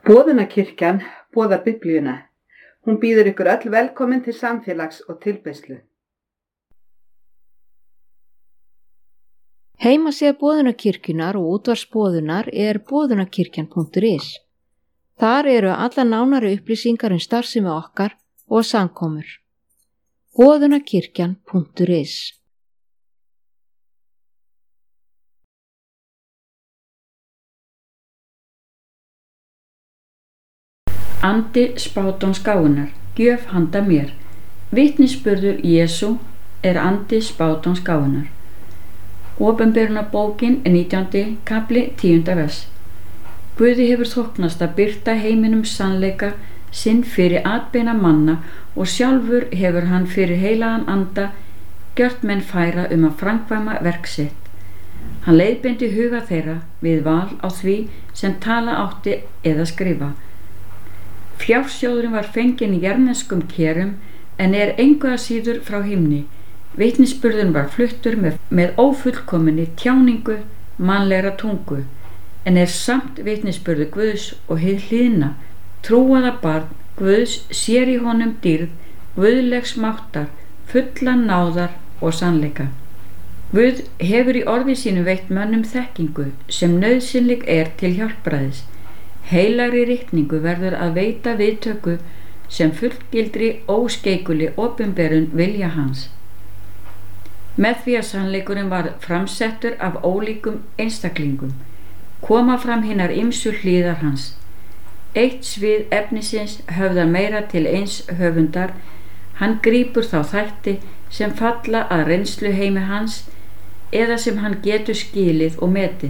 Boðunarkirkjan boðar Biblíuna. Hún býður ykkur öll velkomin til samfélags og tilbeiðslu. Heimasíða Boðunarkirkjunnar og útvarpsboðunar er boðunarkirkjan.is. Þar eru allar nánari upplýsingar starfsemi okkar og samkomur. boðunarkirkjan.is. Andi spádómsgáfunnar, gjöf handa mér. Vitnisburður Jesú er andi spádómsgáfunnar. Opinberunarbókin 19. kafli 10. vers. Guði hefur þóknast að birta heiminum sannleika sinn fyrir atbeina manna og sjálfur hefur hann fyrir heilagan anda gjört menn færa að framkvæma verk sitt. Hann leiðbeindi huga þeirra við val á því sem tala átti eða skrifa. Fjársjóðurinn var fenginn í jarðneskum kerum en er engu að síður frá himni. Vitnisburðurinn var fluttur með ófullkominni tjáningu mannlegra tungu, en er samt vitnisburður Guðs og hið hlýðna, trúaða barn Guðs sér í honum dýrð, guðlegs máttar, fulla náðar og sannleika. Guð hefur í orði sínu veitt mönnum þekkingu sem nauðsynleg er til hjálpræðis. Heilagri ritningu verður að veita viðtöku sem fullgildri óskeikuli opinberun vilja hans. Með því að sannleikurinn var framsettur af ólíkum einstaklingum, koma fram hinar ýmsu hlíðar hans. Eitt svið efnisins höfðar meira til eins höfundar, hann grípur þá þætti sem falla að reynslu heimi hans eða sem hann getur skilið og metið.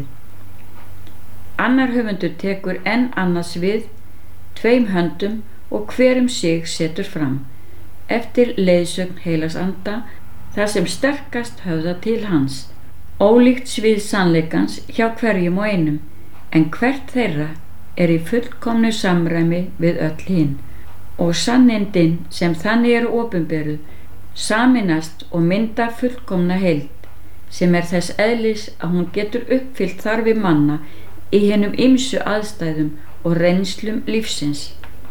Annar höfundur tekur enn annars við tveim höndum og hver sig setur fram, eftir leiðsögn heilags anda, það sem sterkast höfða til hans. Ólíkt svið sannleikans hjá hverjum og einum, en hvert þeirra er í fullkomnu samræmi við öll hin, og sannindin sem þannig eru opinberuð sameinast og mynda fullkomna heild, sem er þess eðlis að hún getur uppfyllt þarfir manna í hinum ýmsu aðstæðum og reynslum lífsins.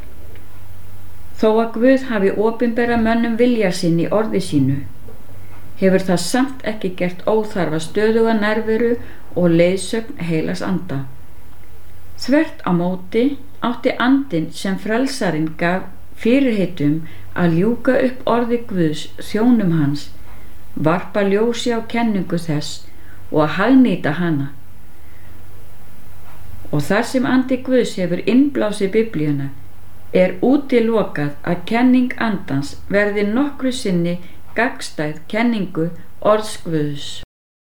Þó að Guð hafi opinbera mönnum vilja sinn í orði sínu, hefur það samt ekki gert óþarfa stöðuga nærveru og leiðsögn heilags anda. Þvert á móti átti andinn sem frelsarinn gaf fyrirheitum að ljúka upp orði Guðs þjónum hans, varpa ljósi á kenningu þess og að hagnýta hana. Og þar sem andi Guðs hefur innblásið Biblíuna er útilokað að kenning andans verði nokkru sinni gagnstæð kenningu orðs Guðs.